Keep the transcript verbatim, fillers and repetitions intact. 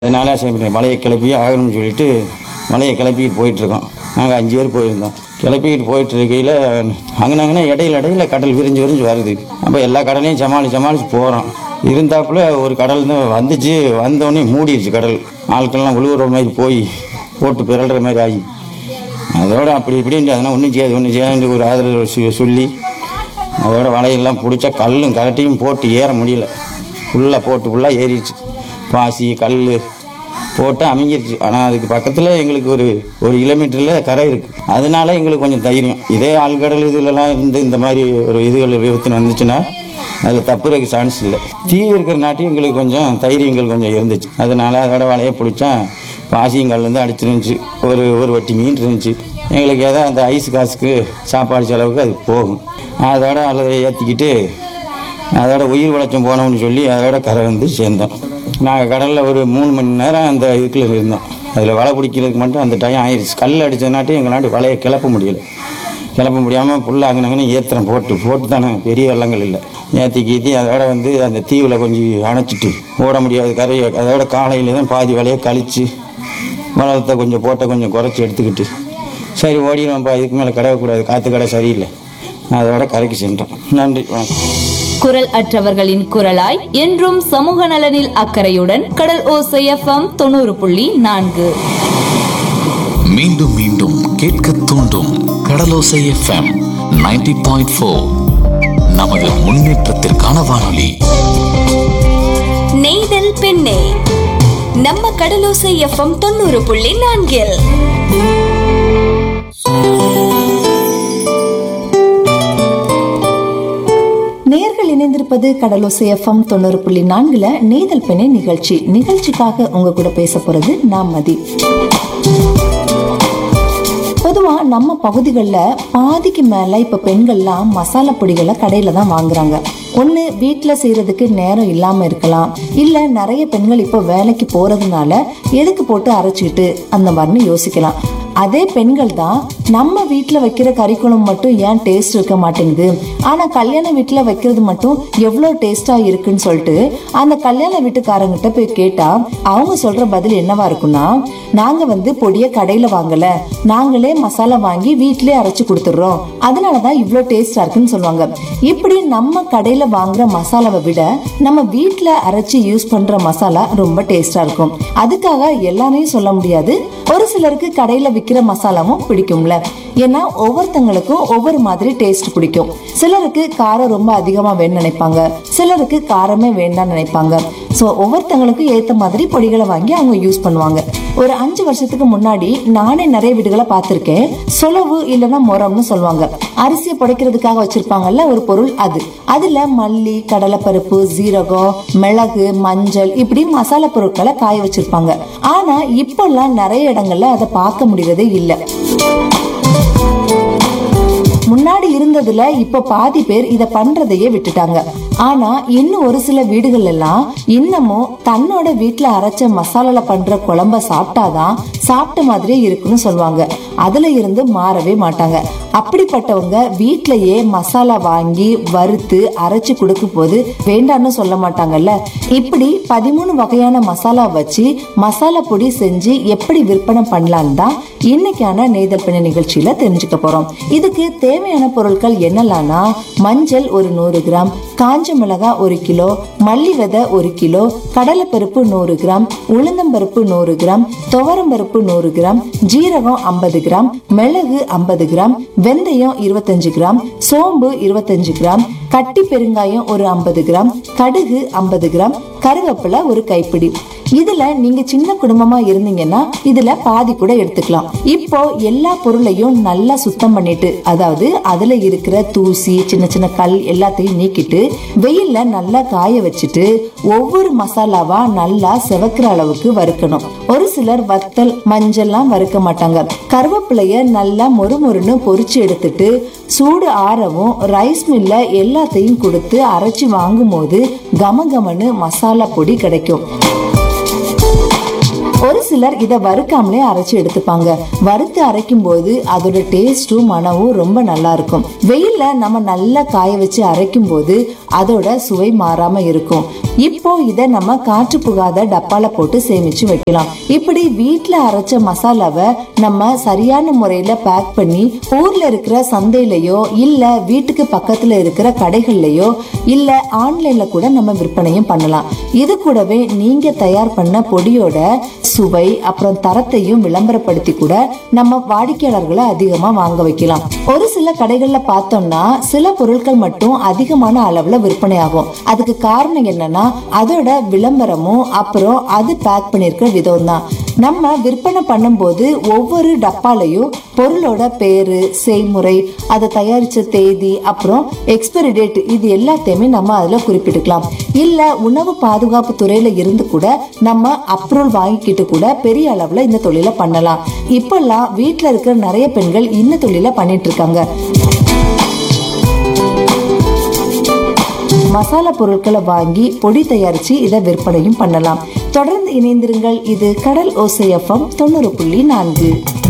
அதனால சரி மலையை கிளப்பி ஆகணும்னு சொல்லிட்டு மலையை கிளப்பிக்கிட்டு போயிட்டுருக்கோம். நாங்கள் அஞ்சு பேர் போயிருந்தோம். கிளப்பிக்கிட்டு போயிட்டு இருக்கையில் அங்கனங்கன்னா இடையில இடையில கடல் விரிஞ்சு விரிஞ்சு வருது. அப்போ எல்லா கடலையும் சமாளி சமாளித்து போகிறோம். இருந்தாப்புல ஒரு கடல் தான் வந்துச்சு. வந்தோடனே மூடிடுச்சு கடல். ஆட்கள்லாம் உழுவுற மாதிரி போய் போட்டு பிறல்ற மாதிரி ஆகி அதோட அப்படி இப்படின்ட்டு அதெல்லாம் ஒன்றும் செய்யாது ஒன்றும் செய்யாது ஒரு ஆதரவு சொல்லி அதோட வலையெல்லாம் பிடிச்சா கல்லும் கரட்டையும் போட்டு ஏற முடியல. ஃபுல்லாக போட்டு ஃபுல்லாக ஏறிடுச்சு. பாசி கல் போட்டு அமைஞ்சிருச்சு. ஆனால் அதுக்கு பக்கத்தில் எங்களுக்கு ஒரு ஒரு கிலோமீட்டரில் கரை இருக்குது. அதனால எங்களுக்கு கொஞ்சம் தைரியம். இதே ஆழ்கடல் இதுலலாம் இருந்து இந்த மாதிரி ஒரு இதுகள் விபத்து வந்துச்சுன்னா அதில் தப்புறதுக்கு சான்ஸ் இல்லை. தீ இருக்கிற நாட்டி எங்களுக்கு கொஞ்சம் தைரியங்கள் கொஞ்சம் இருந்துச்சு. அதனால அதோட வலையை பிடிச்சா பாசியங்கல் வந்து அடிச்சிருந்துச்சு. ஒரு ஒரு வட்டி மீன் இருந்துச்சு. எங்களுக்கு ஏதோ அந்த ஐஸ் காசுக்கு சாப்பாடு செலவுக்கு அது போகும். அதோட அதை ஏற்றிக்கிட்டு அதோட உயிர் வளர்ச்சம் போனோம்னு சொல்லி அதோட கரை வந்து சேர்ந்தோம். நாங்கள் கடலில் ஒரு மூணு மணி நேரம் அந்த இதுக்குள்ள இருந்தோம். அதில் வலை பிடிக்கிறதுக்கு மட்டும் அந்த டைம் ஆயிடுச்சு. கல் அடித்ததுனாட்டி எங்களாண்டி வலையை கிளப்ப முடியலை. கிளப்ப முடியாமல் புல்லாங்கினாங்கன்னு ஏத்திரம் போட்டு போட்டு தானே பெரிய வெள்ளங்கள் இல்லை ஏற்றி கீத்தி அதோட வந்து அந்த தீவில் கொஞ்சம் அணைச்சிட்டு ஓட முடியாது கரையை. அதோட காலையில் தான் பாதி வலையை கழித்து வளத்தை கொஞ்சம் போட்ட கொஞ்சம் குறைச்சி எடுத்துக்கிட்டு சரி ஓடிடுவோம்ப்பா, இதுக்கு மேலே கிடக்கக்கூடாது, காற்று கடை சரியில்லை, அதோட கரைக்கு சென்றோம். நன்றி, வணக்கம். குரல் அற்றவர்களின் குரலாய் என்றும் சமூக நலனில் அக்கறையுடன் கடல் ஓசை எஃப்எம் தொண்ணூறு புள்ளி நான்கு. மீண்டும் மீண்டும் கேட்க தூண்டும் கடலோசை எஃப்எம் நைன்டி பாயிண்ட் ஃபோர். நமது முன்னேற்றத்திற்கான வானொலி. நெய்தல் பெண்ணே நம்ம கடலோசை எஃப்எம் தொண்ணூறு புள்ளி நான்கில். நேயர்கள் இணைந்திருப்பது கடலோசை எஃப்எம் தொண்ணூறு புள்ளி நான்குல நெய்தல் பெண்ணே நிகழ்ச்சி. நிகழ்ச்சிக்காக உங்க கூட பேச போறது நான் மதி. பொதுவா நம்ம பகுதிகளில் பாதிக்கு மேல இப்ப பெண்கள்லாம் மசாலா பொடிகளை கடையில தான் வாங்குறாங்க. ஒண்ணு வீட்டுல செய்யறதுக்கு நேரம் இல்லாம இருக்கலாம், இல்ல நிறைய பெண்கள் இப்ப வேலைக்கு போறதுனால எதுக்கு போட்டு அரைச்சிட்டு அந்த மாதிரின்னு யோசிக்கலாம். அதே பெண்கள் தான் நம்ம வீட்டுல வைக்கிற கறிக்குழம்பு மட்டும் ஏன் டேஸ்ட் இருக்க மாட்டேங்குது, ஆனா கல்யாண வீட்டுல வைக்கிறது மட்டும் எவ்வளவு டேஸ்டா இருக்குன்னு சொல்லிட்டு அந்த கல்யாண வீட்டுக்காரங்கிட்ட போய் கேட்டா அவங்க சொல்ற பதில் என்னவா இருக்குன்னா, நாங்க வந்து பொடிய கடையில வாங்கல, நாங்களே மசாலா வாங்கி வீட்டிலே அரைச்சு கொடுத்துடுறோம், அதனாலதான் இவ்வளவு டேஸ்டா இருக்குன்னு சொல்லுவாங்க. இப்படி நம்ம கடையில வாங்குற மசாலாவை விட நம்ம வீட்டுல அரைச்சு யூஸ் பண்ற மசாலா ரொம்ப டேஸ்டா இருக்கும். அதுக்காக எல்லாரையும் சொல்ல முடியாது. ஒரு சிலருக்கு கடையில விக்கிற மசாலாவும் பிடிக்கும்ல. ஏன்னா ஒவ்வொருத்தங்களுக்கும் ஒவ்வொரு மாதிரி டேஸ்ட் பிடிக்கும். சிலருக்கு காரம் ரொம்ப அதிகமா வேணும்னு நினைப்பாங்க, சிலருக்கு காரமே வேண்டாம்னு நினைப்பாங்க. சோ ஒவ்வொருத்தங்களுக்கும் ஏத்த மாதிரி பொடிகளை வாங்கி அவங்க யூஸ் பண்ணுவாங்க. ஒரு அஞ்சு வருஷத்துக்கு முன்னாடி நானே நிறைய வீடுகளை பார்த்திருக்கேன். சொலவு இல்லைன்னா மொரம்னு சொல்லுவாங்க. அரிசியை புடைக்கிறதுக்காக வச்சிருப்பாங்கல்ல ஒரு பொருள், அது அதுல மல்லி, கடலைப்பருப்பு, சீரகம், மிளகு, மஞ்சள் இப்படி மசாலா பொருட்களை காய வச்சிருப்பாங்க. ஆனா இப்பெல்லாம் நிறைய இடங்கள்ல அதை பார்க்க முடியறதே இல்லை. முன்னாடி இருந்ததுல இப்ப பாதி பேர் இத பண்றதையே விட்டுட்டாங்க. ஆனா இன்னும் ஒரு சில வீடுகள் எல்லாம் இன்னமும் தன்னோட வீட்டுல அரைச்ச மசாலால பண்ற குழம்ப சாப்பிட்டாதான் சாப்பிட்ட மாதிரியே இருக்குன்னு சொல்லுவாங்க. அதுல இருந்து மாறவே மாட்டாங்க. அப்படிப்பட்டவங்க வீட்லயே மசாலா வாங்கி வறுத்து அரைச்சு கொடுக்கும் போது வேண்டான்னு சொல்ல மாட்டாங்கல்ல. இப்படி பதிமூணு வகையான மசாலா வச்சு மசாலா பொடி செஞ்சு எப்படி விற்பனை பண்ணலான்னு தான் இன்னைக்கான நெய்தல் பெண்ணே நிகழ்ச்சியில தெரிஞ்சுக்க போறோம். இதுக்கு தேவையான பொருட்கள் என்னலாம்னா, மஞ்சள் ஒரு நூறு கிராம், காஞ்ச மிளகாய் ஒரு கிலோ, மல்லி விதை ஒரு கிலோ, கடலைப்பருப்பு நூறு கிராம், உளுந்தம்பருப்பு நூறு கிராம், துவரம்பருப்பு நூறு கிராம், ஜீரகம் ஐம்பது கிராம், மிளகு ஐம்பது கிராம், வெந்தயம் இருபத்தஞ்சு கிராம், சோம்பு இருபத்தஞ்சு கிராம், கட்டி பெருங்காயம் ஒரு ஐம்பது கிராம், கடுகு ஐம்பது கிராம், கருவேப்பிலை ஒரு கைப்பிடி. இதுல நீங்க சின்ன குடும்பமா இருந்தீங்கன்னா இதுல பாதி கூட எடுத்துக்கலாம். இப்போ எல்லா பொருளையும் நல்லா சுத்தம் பண்ணிட்டு, அதாவது அதுல இருக்கிற தூசி சின்ன சின்ன கல் எல்லாத்தையும் நீக்கிட்டு வெயில்ல நல்லா காய வச்சுட்டு ஒவ்வொரு மசாலாவா நல்லா செவக்கிற அளவுக்கு வறுக்கணும். ஒரு சிலர் வத்தல் மஞ்சள்லாம் வறுக்க மாட்டாங்க. கருவேப்பிலைய நல்லா மொறு மொறுன்னு பொரிச்சு எடுத்துட்டு சூடு ஆறவும் ரைஸ் மில்ல எல்லாத்தையும் கொடுத்து அரைச்சு வாங்கும் போது கமகமன்னு மசாலா பொடி கிடைக்கும். ஒரு சிலர் இத வறுக்காமலே அரைச்சு எடுத்துப்பாங்க. வறுத்து அரைக்கும் போது அதோட டேஸ்டும் மனமும் ரொம்ப நல்லா இருக்கும். வெயில்ல நம்ம நல்லா காய வச்சு அரைக்கும் போது அதோட சுவை மாறாம இருக்கும். இப்போ இத நம்ம காற்று புகாத டப்பால போட்டு சேமிச்சு வைக்கலாம். இப்படி வீட்ல அரைச்ச மசாலாவை நம்ம சரியான முறையில பேக் பண்ணி ஊர்ல இருக்கிற சந்தையிலயோ இல்ல வீட்டுக்கு பக்கத்துல இருக்கிற கடைகள்லயோ இல்ல ஆன்லைன்ல கூட நம்ம விற்பனையும் பண்ணலாம். இது கூடவே நீங்க தயார் பண்ண பொடியோட சுவை அப்புறம் தரத்தையும் விளம்பரப்படுத்தி கூட நம்ம வாடிக்கையாளர்களை அதிகமா வாங்க வைக்கலாம். ஒரு சில கடைகள்ல பார்த்தோம்னா சில பொருட்கள் மட்டும் அதிகமான அளவுல விற்பனை ஆகும். அதுக்கு காரணம் என்னன்னா அதோட விளம்பரமும் அப்புறம் அது பேக் பண்ணிருக்கிற விதம் தான். நம்ம விற்பனை பண்ணும் போது ஒவ்வொரு டப்பாலையும் பொருளோட பேரு, செய்முறை, அதை தயாரிச்ச தேதி அப்புறம் எக்ஸ்பைரி டேட் இது எல்லாத்தையுமே நம்ம அதுல குறிப்பிட்டுக்கலாம். இல்ல உணவு பாதுகாப்பு துறையில இருந்து கூட நம்ம அப்ரூவல் வாங்கிக்கிட்டு கூட பெரிய அளவுல இந்த தொழிலை பண்ணலாம். இப்பெல்லாம் வீட்டுல இருக்கிற நிறைய பெண்கள் இந்த தொழிலை பண்ணிட்டு இருக்காங்க. மசாலா பொருட்களை வாங்கி பொடி தயாரிச்சு இதை விற்பனையும் பண்ணலாம். தொடர்ந்து இணைந்திருங்கள். இது கடல் ஓசை எஃப்எம் தொண்ணூறு புள்ளி நான்கு.